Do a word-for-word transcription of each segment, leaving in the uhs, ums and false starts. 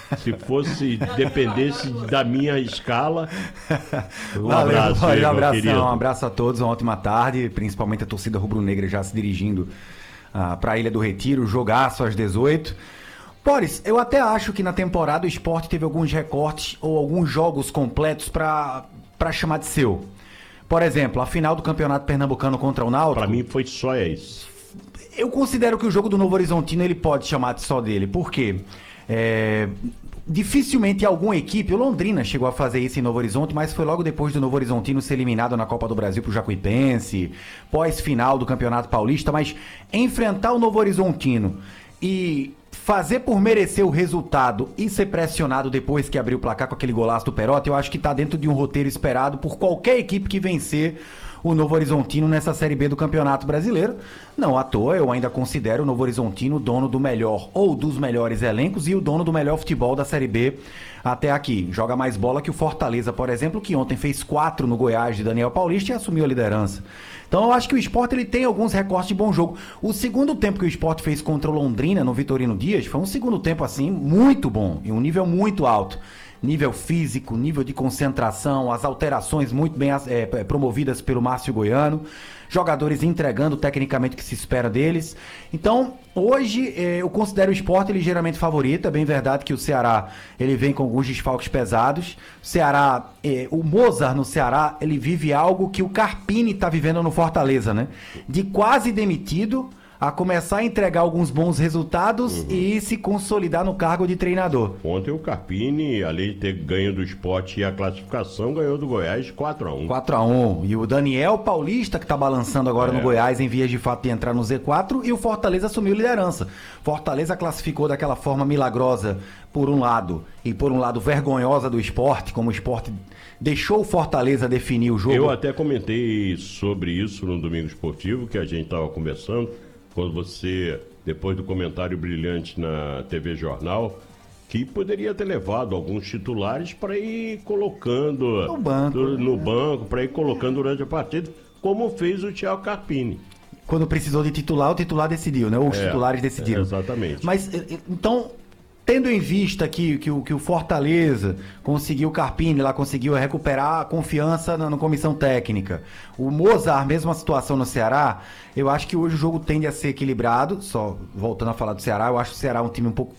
Se fosse, dependesse da minha escala. Um Valeu, abraço aí, um meu abração, querido. um abraço a todos, uma ótima tarde, principalmente a torcida rubro-negra já se dirigindo uh, para a Ilha do Retiro, jogaço às dezoito. Boris, eu até acho que na temporada o Sport teve alguns recortes ou alguns jogos completos para para chamar de seu. Por exemplo, a final do Campeonato Pernambucano contra o Náutico. Para mim foi só isso. Eu considero que o jogo do Novo Horizontino ele pode chamar de só dele. Por quê? É, dificilmente alguma equipe, o Londrina chegou a fazer isso em Novo Horizonte, mas foi logo depois do Novo Horizontino ser eliminado na Copa do Brasil pro Jacuipense, pós-final do Campeonato Paulista, mas enfrentar o Novo Horizontino e fazer por merecer o resultado e ser pressionado depois que abriu o placar com aquele golaço do Perotti, eu acho que tá dentro de um roteiro esperado por qualquer equipe que vencer o Novo Horizontino nessa Série B do Campeonato Brasileiro. Não à toa, eu ainda considero o Novo Horizontino o dono do melhor ou dos melhores elencos e o dono do melhor futebol da Série B até aqui. Joga mais bola que o Fortaleza, por exemplo, que ontem fez quatro no Goiás de Daniel Paulista e assumiu a liderança. Então eu acho que o Sport ele tem alguns recortes de bom jogo. O segundo tempo que o Sport fez contra o Londrina no Vitorino Dias foi um segundo tempo assim muito bom, em um nível muito alto. Nível físico, nível de concentração, as alterações muito bem é, promovidas pelo Márcio Goiano, jogadores entregando tecnicamente o que se espera deles. Então, hoje é, eu considero o Sport ligeiramente favorito. É bem verdade que o Ceará ele vem com alguns desfalques pesados. O Ceará, é, o Mozart no Ceará, ele vive algo que o Carpini está vivendo no Fortaleza, né? De quase demitido a começar a entregar alguns bons resultados uhum. e se consolidar no cargo de treinador. Ontem o Carpini, além de ter ganho do Sport e a classificação, ganhou do Goiás quatro a um. quatro a um. E o Daniel Paulista, que está balançando agora é. no Goiás, em vias de fato de entrar no Z quatro, e o Fortaleza assumiu liderança. Fortaleza classificou daquela forma milagrosa, por um lado, e por um lado vergonhosa do Sport, como o Sport deixou o Fortaleza definir o jogo. Eu até comentei sobre isso no Domingo Esportivo, que a gente estava conversando, quando você, depois do comentário brilhante na T V Jornal, que poderia ter levado alguns titulares para ir colocando no banco, do, no banco para ir colocando durante a partida, como fez o Thiago Carpini. Quando precisou de titular, o titular decidiu, né? Ou os é, titulares decidiram. É, exatamente. Mas, então, tendo em vista que, que, que o Fortaleza conseguiu, o Carpini lá conseguiu recuperar a confiança na, na comissão técnica, o Mozart, mesma situação no Ceará, eu acho que hoje o jogo tende a ser equilibrado. Só voltando a falar do Ceará, eu acho que o Ceará é um time um pouco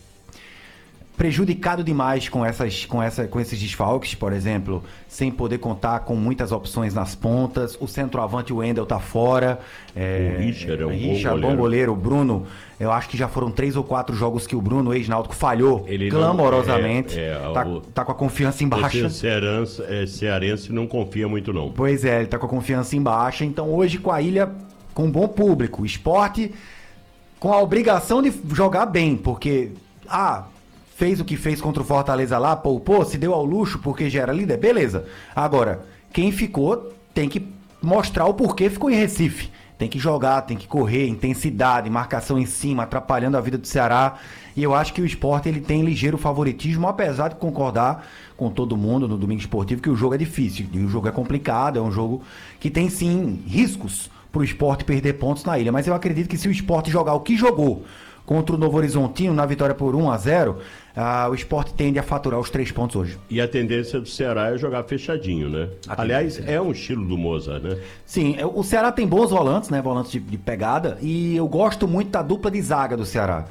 prejudicado demais com, essas, com, essa, com esses desfalques, por exemplo, sem poder contar com muitas opções nas pontas. O centroavante, o Wendel, tá fora. É, o Richard é um Richard, bom goleiro. bom goleiro. O Bruno, eu acho que já foram três ou quatro jogos que o Bruno, ex-náutico, falhou Ele clamorosamente. Não, é, é, tá, o, tá com a confiança em baixa. O cearense, é, cearense não confia muito, não. Pois é, ele tá com a confiança em baixa. Então hoje com a Ilha, com um bom público, o Sport com a obrigação de jogar bem, porque... ah, fez o que fez contra o Fortaleza lá, poupou, se deu ao luxo porque já era líder, beleza. Agora, quem ficou tem que mostrar o porquê ficou em Recife. Tem que jogar, tem que correr, intensidade, marcação em cima, atrapalhando a vida do Ceará. E eu acho que o Sport ele tem ligeiro favoritismo, apesar de concordar com todo mundo no Domingo Esportivo que o jogo é difícil, o jogo é complicado, é um jogo que tem sim riscos para o Sport perder pontos na Ilha. Mas eu acredito que se o Sport jogar o que jogou contra o Novo Horizontino, na vitória por um a zero, uh, o Sport tende a faturar os três pontos hoje. E a tendência do Ceará é jogar fechadinho, né? A Aliás, tendência. É um estilo do Mozart, né? Sim, o Ceará tem bons volantes, né? Volantes de, de pegada, e eu gosto muito da dupla de zaga do Ceará.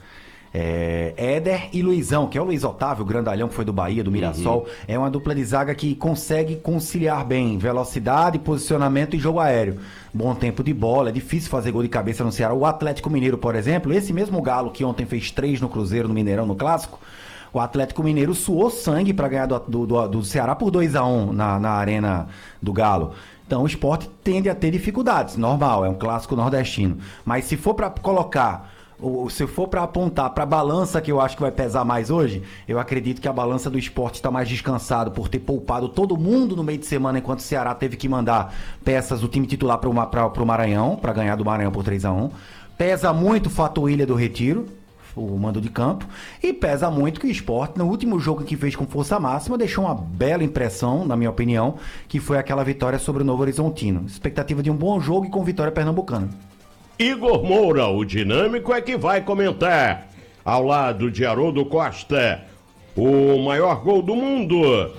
É, Éder e Luizão, que é o Luiz Otávio, o grandalhão que foi do Bahia, do Mirassol. Uhum. É uma dupla de zaga que consegue conciliar bem velocidade, posicionamento e jogo aéreo. Bom tempo de bola, é difícil fazer gol de cabeça no Ceará. O Atlético Mineiro, por exemplo, esse mesmo Galo que ontem fez três no Cruzeiro, no Mineirão, no Clássico, o Atlético Mineiro suou sangue para ganhar do, do, do, do Ceará por dois a um na, na arena do Galo. Então o Sport tende a ter dificuldades, normal, é um clássico nordestino. Mas se for para colocar... ou se for para apontar para a balança que eu acho que vai pesar mais hoje, eu acredito que a balança do Sport está mais descansado por ter poupado todo mundo no meio de semana, enquanto o Ceará teve que mandar peças do time titular para o Maranhão, para ganhar do Maranhão por três a um. Pesa muito o fator Ilha do Retiro, o mando de campo, e pesa muito que o Sport, no último jogo que fez com força máxima, deixou uma bela impressão, na minha opinião, que foi aquela vitória sobre o Novo Horizontino. Expectativa de um bom jogo e com vitória pernambucana. Igor Moura, o dinâmico, é que vai comentar, ao lado de Haroldo Costa, o maior gol do mundo.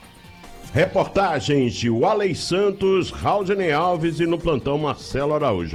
Reportagens de Walley Santos, Raulney Alves e no plantão Marcelo Araújo.